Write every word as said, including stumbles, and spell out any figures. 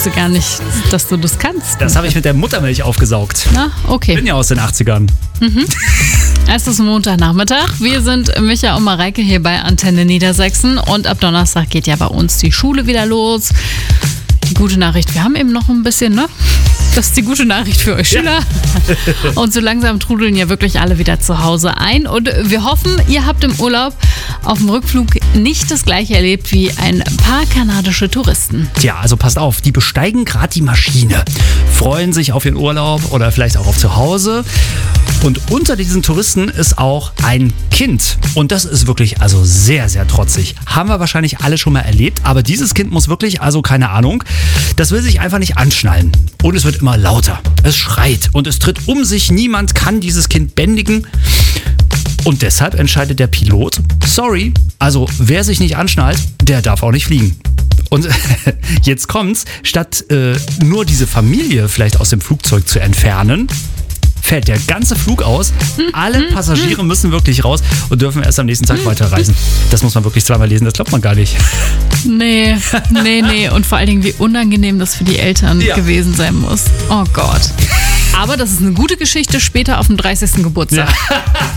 wusste gar nicht, dass du das kannst. Das habe ich mit der Muttermilch aufgesaugt. Na, okay. Bin ja aus den achtzigern. Mhm. Es ist Montagnachmittag. Wir sind Micha und Mareike hier bei Antenne Niedersachsen und ab Donnerstag geht ja bei uns die Schule wieder los. Die gute Nachricht, wir haben eben noch ein bisschen, ne? Das ist die gute Nachricht für euch Schüler. Ja. Und so langsam trudeln ja wirklich alle wieder zu Hause ein. Und wir hoffen, ihr habt im Urlaub auf dem Rückflug nicht das Gleiche erlebt wie ein paar kanadische Touristen. Tja, also passt auf, die besteigen gerade die Maschine, freuen sich auf ihren Urlaub oder vielleicht auch auf zu Hause. Und unter diesen Touristen ist auch ein Kind. Und das ist wirklich also sehr, sehr trotzig. Haben wir wahrscheinlich alle schon mal erlebt. Aber dieses Kind muss wirklich, also keine Ahnung, das will sich einfach nicht anschnallen. Und es wird immer lauter. Es schreit und es tritt um sich. Niemand kann dieses Kind bändigen. Und deshalb entscheidet der Pilot, sorry, also wer sich nicht anschnallt, der darf auch nicht fliegen. Und jetzt kommt's, statt äh, nur diese Familie vielleicht aus dem Flugzeug zu entfernen, fällt der ganze Flug aus. Alle Passagiere müssen wirklich raus und dürfen erst am nächsten Tag weiterreisen. Das muss man wirklich zweimal lesen, das glaubt man gar nicht. Nee, nee, nee. Und vor allen Dingen, wie unangenehm das für die Eltern ja. gewesen sein muss. Oh Gott. Aber das ist eine gute Geschichte später auf dem dreißigsten Geburtstag. Ja.